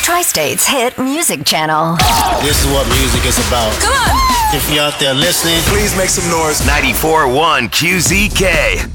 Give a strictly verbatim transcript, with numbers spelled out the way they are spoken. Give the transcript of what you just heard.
Tri-State's hit music channel. This is what music is about. Come on! If you're out there listening, please make some noise. ninety-four point one Q Z K.